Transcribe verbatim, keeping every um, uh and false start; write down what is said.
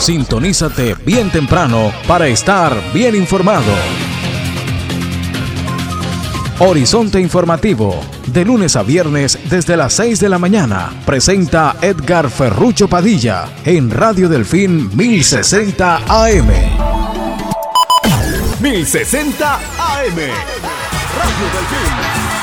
Sintonízate bien temprano para estar bien informado. Horizonte Informativo, de lunes a viernes desde las seis de la mañana, presenta Edgar Ferrucho Padilla en Radio Delfín mil sesenta A M. mil sesenta A M. Radio Delfín.